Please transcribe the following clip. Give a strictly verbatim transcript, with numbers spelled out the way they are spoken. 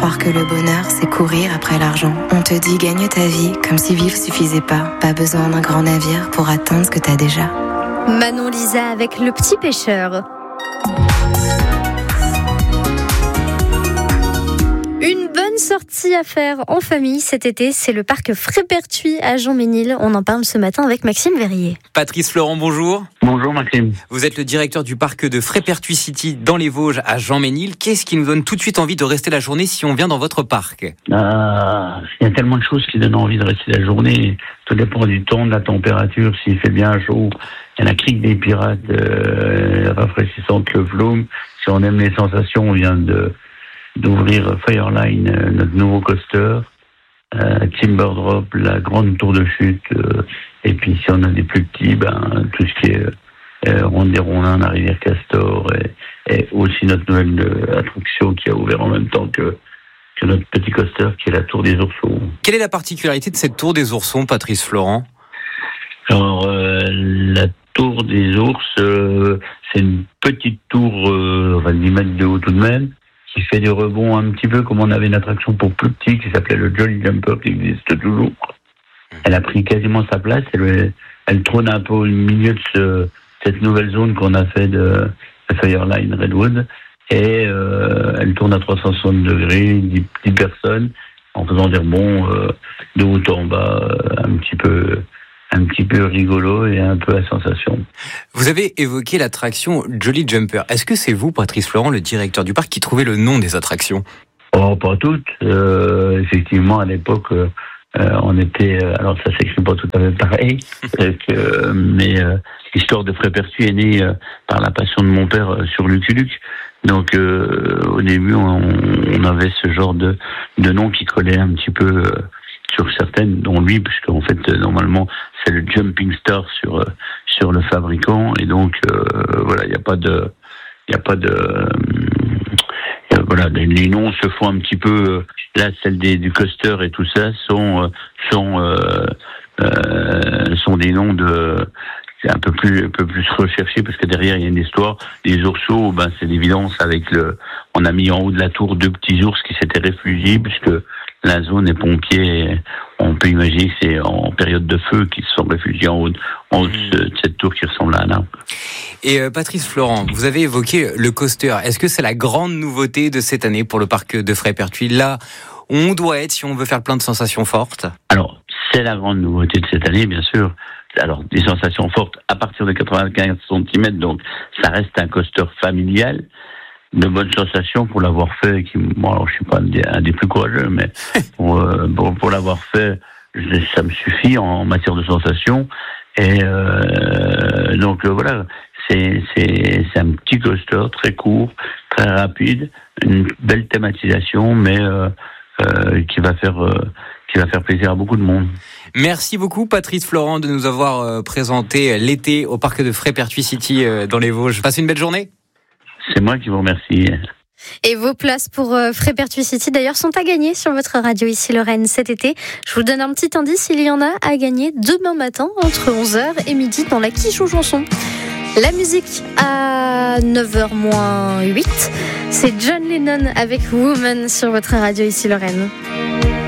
croire que le bonheur, c'est courir après l'argent. On te dit gagne ta vie, comme si vivre suffisait pas. Pas besoin d'un grand navire pour atteindre ce que t'as déjà. Manon Lisa avec Le Petit Pêcheur. Une bonne sortie à faire en famille cet été, c'est le parc Frépertuis à Jean-Ménil. On en parle ce matin avec Maxime Verrier. Patrice Florent, bonjour. Bonjour Maxime. Vous êtes le directeur du parc de Frépertuis City dans les Vosges à Jean-Ménil. Qu'est-ce qui nous donne tout de suite envie de rester la journée si on vient dans votre parc ? Ah, il y a tellement de choses qui donnent envie de rester la journée. Tout dépend du temps, de la température, s'il fait bien chaud. Il y a la crique des pirates euh, rafraîchissante, le Vloom. Si on aime les sensations, on vient de d'ouvrir Fireline, euh, notre nouveau coaster, euh, Timber Drop, la grande tour de chute, euh, et puis si on a des plus petits, ben tout ce qui est euh, Ronde des Rondins, la rivière Castor, et, et aussi notre nouvelle euh, attraction qui a ouvert en même temps que, que notre petit coaster, qui est la tour des Oursons. Quelle est la particularité de cette tour des Oursons, Patrice Florent ? Alors, euh, la tour des ours, euh, c'est une petite tour, euh, enfin dix mètres de haut tout de même, qui fait des rebonds un petit peu comme on avait une attraction pour plus petits qui s'appelait le Jolly Jumper, qui existe toujours. Elle a pris quasiment sa place. Elle, elle trône un peu au milieu de ce, cette nouvelle zone qu'on a fait de, de Fireline Redwood. Et euh, elle tourne à trois cent soixante degrés, dix, dix personnes, en faisant des rebonds euh, de haut en bas, euh, un petit peu... un petit peu rigolo et un peu à sensation. Vous avez évoqué l'attraction Jolly Jumper. Est-ce que c'est vous, Patrice Florent, le directeur du parc, qui trouvez le nom des attractions ? Oh, pas toutes. Euh, effectivement, à l'époque, euh, on était... Euh, alors, ça s'écrit pas tout à fait pareil, que, mais euh, l'histoire de Frépertuis est née euh, par la passion de mon père euh, sur Lucky Luke. Donc, euh, au début, on, on avait ce genre de, de nom qui collait un petit peu... Euh, sur certaines, dont lui, puisque en fait, euh, normalement, c'est le Jumping Star sur euh, sur le fabricant, et donc euh, voilà, il n'y a pas de, il y a pas de, euh, y a, voilà, les, les noms se font un petit peu. Euh, là, celle des du coaster et tout ça sont euh, sont euh, euh, sont des noms de un peu plus un peu plus recherchés, parce que derrière il y a une histoire. Les ourceaux, ben c'est l'évidence avec le, on a mis en haut de la tour deux petits ours qui s'étaient réfugiés, puisque la zone est pompiers, on peut imaginer que c'est en période de feu qu'ils se sont réfugiés en haut, en haut de, de cette tour qui ressemble à un arbre. Et euh, Patrice Florent, vous avez évoqué le coaster. Est-ce que c'est la grande nouveauté de cette année pour le parc de Frépertuis, là où on doit être si on veut faire plein de sensations fortes ? Alors, c'est la grande nouveauté de cette année, bien sûr. Alors, des sensations fortes à partir de quatre-vingt-quinze centimètres, donc ça reste un coaster familial. De bonnes sensations pour l'avoir fait, qui, bon, alors je suis pas un des, un des plus courageux, mais pour, euh, pour, pour l'avoir fait, je, ça me suffit en, en matière de sensations. Et euh, donc euh, voilà, c'est, c'est, c'est un petit coaster très court, très rapide, une belle thématisation, mais euh, euh, qui va faire euh, qui va faire plaisir à beaucoup de monde. Merci beaucoup Patrice Florent de nous avoir euh, présenté l'été au parc de Frépertuis City euh, dans les Vosges. Passez une belle journée. C'est moi qui vous remercie. Et vos places pour euh, Frépertuis City, d'ailleurs, sont à gagner sur votre radio ici Lorraine cet été. Je vous donne un petit indice, il y en a à gagner demain matin entre onze heures et midi dans la quiche aux chansons. La musique à neuf heures moins huit, c'est John Lennon avec Woman sur votre radio ici Lorraine.